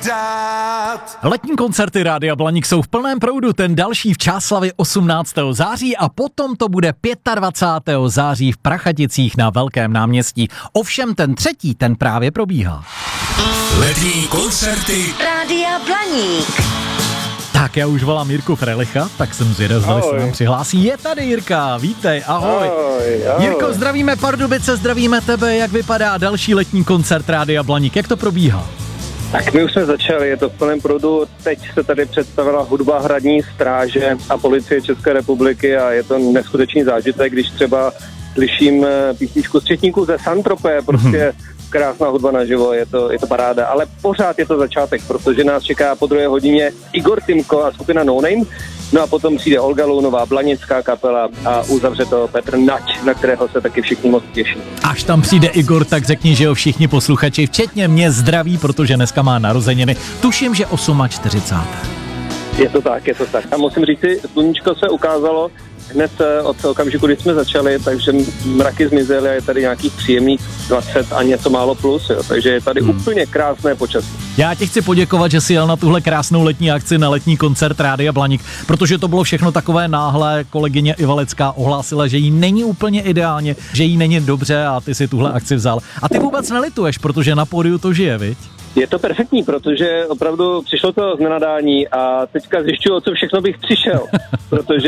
pořád. Letní koncerty Rádia Blaník jsou v plném proudu, ten další v Čáslavi 18. září a potom to bude 25. září v Prachaticích na Velkém náměstí. Ovšem ten třetí, ten právě probíhá. Letní koncerty Rádia Blaník. Tak já už volám Jirku Frelicha, tak jsem zvědav, jestli se nám přihlásí. Je tady Jirka, vítej, ahoj. Ahoj. Jirko, zdravíme Pardubice, zdravíme tebe, jak vypadá další letní koncert Rádia Blaník, jak to probíhá? Tak my už jsme začali, je to v plném proudu. Teď se tady představila hudba Hradní stráže a Policie České republiky a je to neskutečný zážitek, když třeba slyším písničku Střetníků ze Saint-Tropez, prostě krásná hudba naživo, je to paráda, ale pořád je to začátek, protože nás čeká po druhé hodině Igor Timko a skupina No Name, no a potom přijde Olga Lounová, blanická kapela a uzavře to Petr Nať, na kterého se taky všichni moc těší. Až tam přijde Igor, tak řekni, že ho všichni posluchači, včetně mě, zdraví, protože dneska má narozeniny. Tuším, že 48. Je to tak. A musím říct si, sluníčko se ukázalo hned od okamžiku, kdy jsme začali, takže mraky zmizely a je tady nějakých příjemných 20 a něco málo plus, jo. Takže je tady úplně krásné počasí. Já ti chci poděkovat, že jsi jel na tuhle krásnou letní akci, na letní koncert Rádia Blaník, protože to bylo všechno takové náhlé. Kolegyně Ivalecká ohlásila, že jí není úplně ideálně, že jí není dobře a ty si tuhle akci vzal. A ty vůbec nelituješ, protože na pódiu to žije, viď? Je to perfektní, protože opravdu přišlo to z nenadání a teďka zjišťuju, o co všechno bych přišel, protože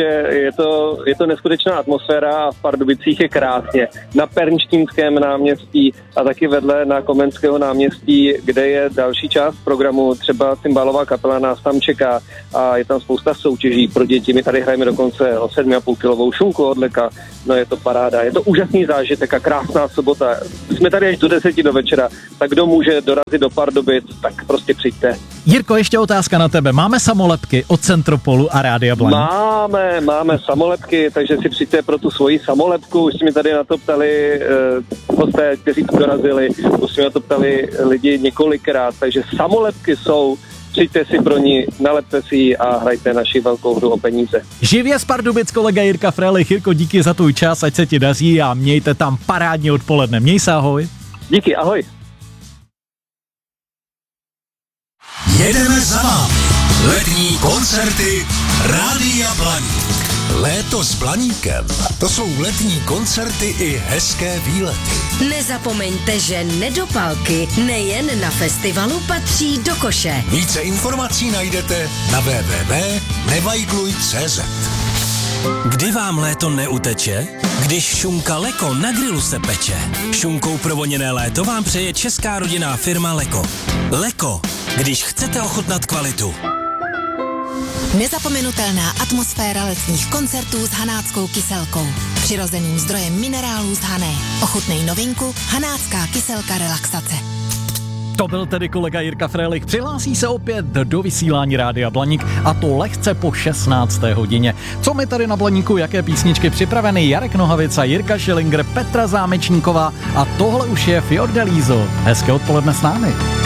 je to neskutečná atmosféra a v Pardubicích je krásně. Na Pernštínském náměstí a taky vedle na Komenského náměstí, kde je další část programu, třeba cymbálová kapela nás tam čeká a je tam spousta soutěží pro děti. My tady hrajeme dokonce o 7,5 kilovou šunku od Leka, no je to paráda. Je to úžasný zážitek a krásná sobota. Jsme tady až do 10 do večera, tak kdo může dorazit do Pardubic, tak prostě přijďte. Jirko, ještě otázka na tebe. Máme samolepky od Centropolu a Rádia Blaník? Máme samolepky, takže si přijďte pro tu svoji samolepku. Už si mi tady na to ptali hosté, kteří dorazili, už si mi na to ptali lidi několikrát, takže samolepky jsou, přijďte si pro ní, nalepte si ji a hrajte naši velkou hru o peníze. Živě z Pardubic kolega Jirka Frelich. Jirko, díky za tvůj čas, ať se ti daří a mějte tam parádně odpoledne. Měj se, ahoj. Díky, ahoj. jedeme za vámi. Letní koncerty Rádia Blaník. Léto s Blaníkem. To jsou letní koncerty i hezké výlety. Nezapomeňte, že nedopalky nejen na festivalu patří do koše. Více informací najdete na www.nevajdluj.cz. Kdy vám léto neuteče? Když šunka Leko na grilu se peče. Šunkou provoněné léto vám přeje česká rodinná firma Leko. Leko, když chcete ochutnat kvalitu. Nezapomenutelná atmosféra letních koncertů s hanáckou kyselkou. Přirozeným zdrojem minerálů z Hané. Ochutnej novinku Hanácká kyselka relaxace. To byl tedy kolega Jirka Frelich. Přihlásí se opět do vysílání Rádia Blaník a to lehce po 16. hodině. Co my tady na Blaníku, jaké písničky připraveny? Jarek Nohavica, Jirka Schillinger, Petra Zámečníková a tohle už je Fiordalizo. Hezké odpoledne s námi.